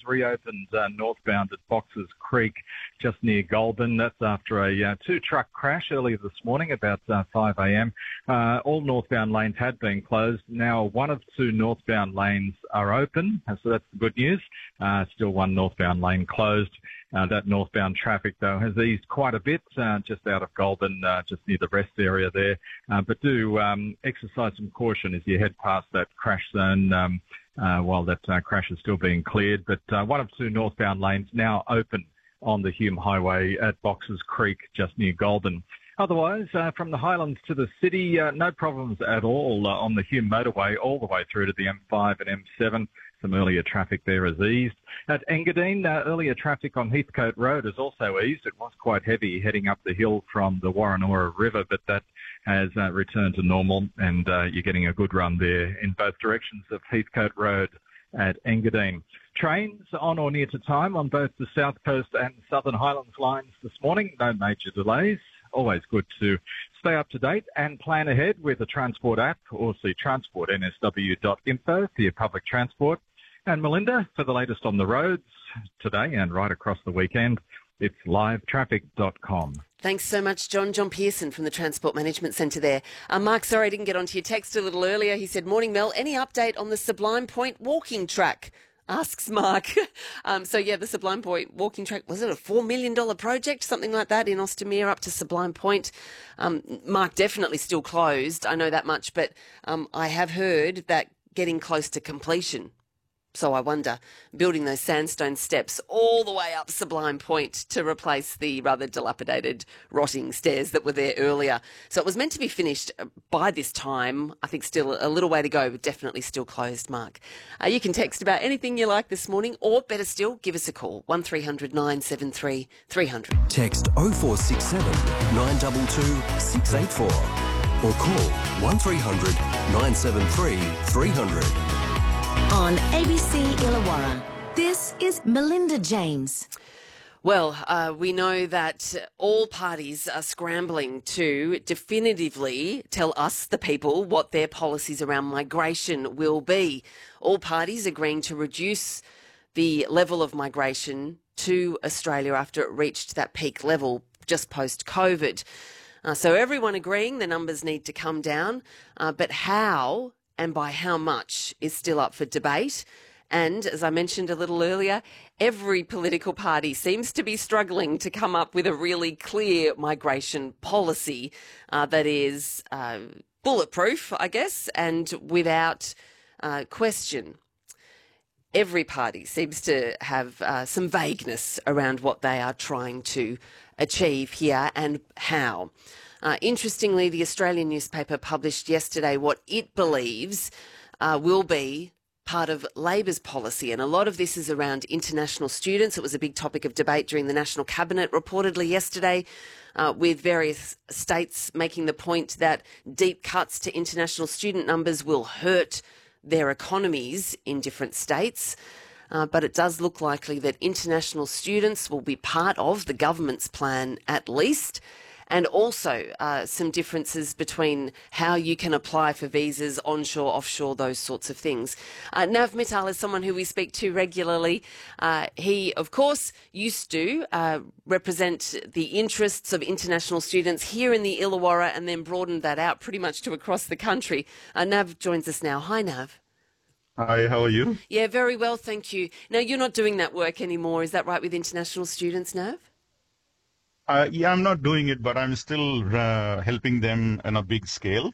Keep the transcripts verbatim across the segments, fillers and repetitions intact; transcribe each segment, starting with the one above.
reopened uh, northbound at Boxers Creek, just near Goulburn. That's after a uh, two-truck crash earlier this morning, about uh, five a.m. Uh, all northbound lanes had been closed. Now one of two northbound lanes are open, so that's the good news. Uh, still one northbound lane closed. Uh, that northbound traffic, though, has eased quite a bit, uh, just out of Goulburn, uh, just near the rest area there. Uh, but do um, exercise some caution as you head past that crash zone um, uh, while that uh, crash is still being cleared. But uh, one of two northbound lanes now open on the Hume Highway at Boxers Creek, just near Goulburn. Otherwise, uh, from the Highlands to the city, uh, no problems at all uh, on the Hume motorway all the way through to the M five and M seven. Some earlier traffic there has eased. At Engadine, uh, earlier traffic on Heathcote Road has also eased. It was quite heavy heading up the hill from the Warrenora River, but that has uh, returned to normal, and uh, you're getting a good run there in both directions of Heathcote Road at Engadine. Trains on or near to time on both the South Coast and Southern Highlands lines this morning. No major delays. Always good to stay up to date and plan ahead with the Transport app, or see transport n s w dot info for your public transport. And Melinda, for the latest on the roads today and right across the weekend, it's live traffic dot com. Thanks so much, John. John Pearson from the Transport Management Centre there. Uh, Mark, sorry I didn't get onto your text a little earlier. He said, "Morning, Mel. Any update on the Sublime Point walking track?" Asks Mark. um, so, yeah, the Sublime Point walking track, was it a four million dollars project, something like that, in Ostermere up to Sublime Point? Um, Mark, definitely still closed. I know that much, but um, I have heard that getting close to completion. So I wonder, building those sandstone steps all the way up Sublime Point to replace the rather dilapidated, rotting stairs that were there earlier. So it was meant to be finished by this time. I think still a little way to go, but definitely still closed, Mark. Uh, you can text about anything you like this morning, or better still, give us a call, one three hundred nine seven three three hundred. Text oh four six seven, nine two two, six eight four or call one three hundred nine seven three three hundred. On A B C Illawarra, this is Melinda James. Well, uh, we know that all parties are scrambling to definitively tell us, the people, what their policies around migration will be. All parties agreeing to reduce the level of migration to Australia after it reached that peak level just post-COVID. Uh, so everyone agreeing the numbers need to come down, uh, but how and by how much is still up for debate. And as I mentioned a little earlier, every political party seems to be struggling to come up with a really clear migration policy uh, that is uh, bulletproof, I guess, and without uh, question. Every party seems to have uh, some vagueness around what they are trying to achieve here and how. Uh, interestingly, the Australian newspaper published yesterday what it believes uh, will be part of Labor's policy, and a lot of this is around international students. It was a big topic of debate during the National Cabinet reportedly yesterday, uh, with various states making the point that deep cuts to international student numbers will hurt their economies in different states. Uh, but it does look likely that international students will be part of the government's plan at least. And also uh, some differences between how you can apply for visas, onshore, offshore, those sorts of things. Uh, Nav Mittal is someone who we speak to regularly. Uh, he, of course, used to uh, represent the interests of international students here in the Illawarra and then broadened that out pretty much to across the country. Uh, Nav joins us now. Hi, Nav. Hi, how are you? Yeah, very well, thank you. Now, you're not doing that work anymore, is that right, with international students, Nav? Uh, yeah, I'm not doing it, but I'm still uh, helping them on a big scale.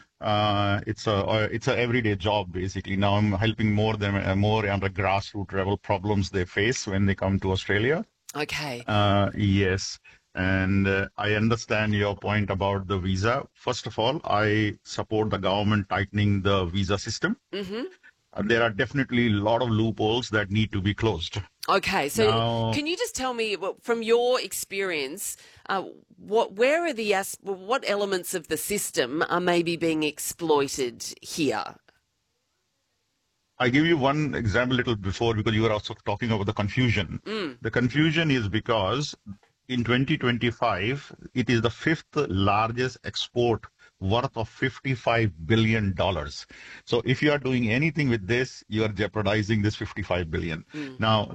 Uh, it's a uh, it's a everyday job basically. Now I'm helping more them uh, more on the grassroots level problems they face when they come to Australia. Okay. Uh, yes, and uh, I understand your point about the visa. First of all, I support the government tightening the visa system. Mm-hmm. Uh, there are definitely a lot of loopholes that need to be closed. Okay, so now, can you just tell me, from your experience, uh, what where are the what elements of the system are maybe being exploited here? I give you one example little before, because you were also talking about the confusion. Mm. The confusion is because in twenty twenty-five, it is the fifth largest export worth of fifty-five billion dollars. So if you are doing anything with this, you are jeopardizing this fifty-five billion dollars. Mm. Now,